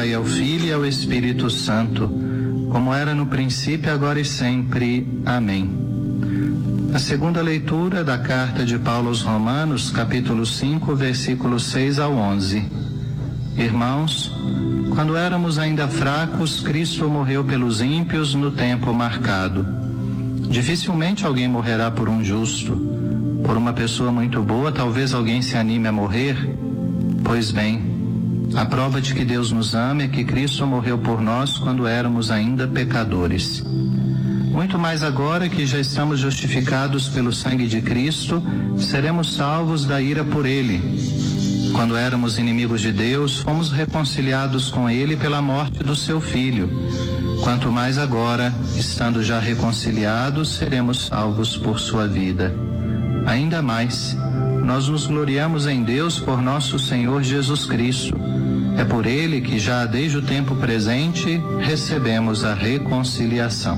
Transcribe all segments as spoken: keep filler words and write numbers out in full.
Pai, ao Filho e ao Espírito Santo, como era no princípio, agora e sempre. Amém. A segunda leitura da carta de Paulo aos Romanos, capítulo cinco, versículos seis ao onze. Irmãos, quando éramos ainda fracos, Cristo morreu pelos ímpios no tempo marcado. Dificilmente alguém morrerá por um justo. Por uma pessoa muito boa, talvez alguém se anime a morrer. Pois bem, a prova de que Deus nos ama é que Cristo morreu por nós quando éramos ainda pecadores. Muito mais agora que já estamos justificados pelo sangue de Cristo, seremos salvos da ira por Ele. Quando éramos inimigos de Deus, fomos reconciliados com Ele pela morte do seu Filho. Quanto mais agora, estando já reconciliados, seremos salvos por sua vida. Ainda mais, nós nos gloriamos em Deus por nosso Senhor Jesus Cristo. É por Ele que já desde o tempo presente recebemos a reconciliação.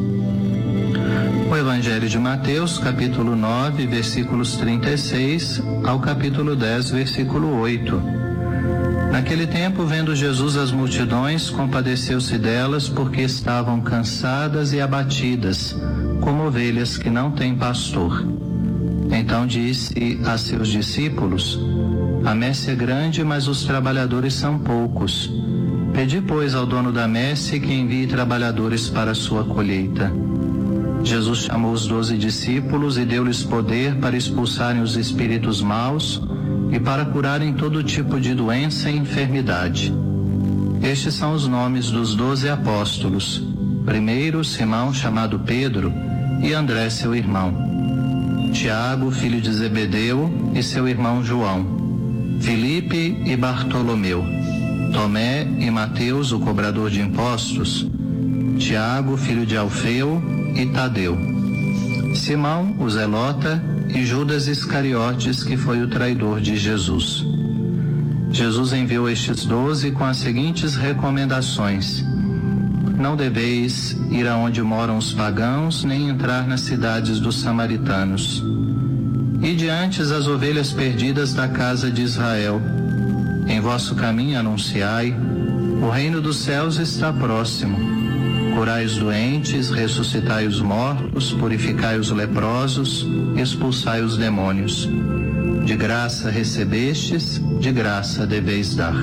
O Evangelho de Mateus, capítulo nove, versículos trinta e seis ao capítulo dez, versículo oito. Naquele tempo, vendo Jesus as multidões, compadeceu-se delas, porque estavam cansadas e abatidas, como ovelhas que não têm pastor. Então disse a seus discípulos: A messe é grande, mas os trabalhadores são poucos. Pedi, pois, ao dono da messe que envie trabalhadores para a sua colheita. Jesus chamou os doze discípulos e deu-lhes poder para expulsarem os espíritos maus e para curarem todo tipo de doença e enfermidade. Estes são os nomes dos doze apóstolos. Primeiro, Simão, chamado Pedro, e André, seu irmão. Tiago, filho de Zebedeu, e seu irmão João. Filipe e Bartolomeu. Tomé e Mateus, o cobrador de impostos. Tiago, filho de Alfeu, e Tadeu. Simão, o zelota, e Judas Iscariotes, que foi o traidor de Jesus. Jesus enviou estes doze com as seguintes recomendações: Não deveis ir aonde moram os pagãos, nem entrar nas cidades dos samaritanos. Ide antes as ovelhas perdidas da casa de Israel. Em vosso caminho anunciai: o reino dos céus está próximo. Curai os doentes, ressuscitai os mortos, purificai os leprosos, expulsai os demônios. De graça recebestes, de graça deveis dar.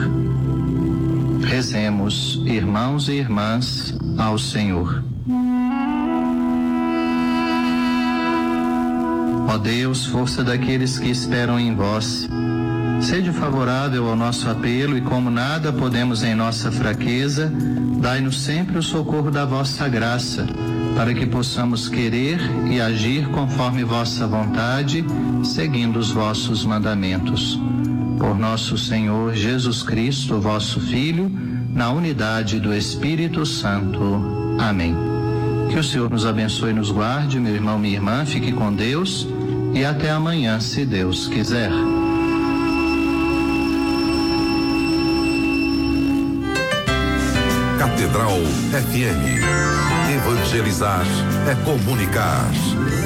Rezemos, irmãos e irmãs, ao Senhor. Ó Deus, força daqueles que esperam em vós, sede favorável ao nosso apelo e, como nada podemos em nossa fraqueza, dai-nos sempre o socorro da vossa graça, para que possamos querer e agir conforme vossa vontade, seguindo os vossos mandamentos. Por nosso Senhor Jesus Cristo, vosso Filho, na unidade do Espírito Santo. Amém. Que o Senhor nos abençoe e nos guarde, meu irmão, minha irmã, fique com Deus e até amanhã, se Deus quiser. Catedral F M. Evangelizar é comunicar.